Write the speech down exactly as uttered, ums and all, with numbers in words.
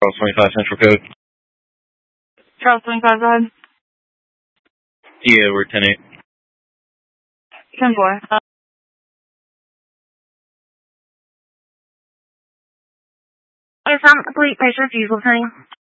Charles twenty-five Central Code. Charles twenty-five, go ahead. Yeah, we're ten eight. ten four. Is um complete patient refusal, honey?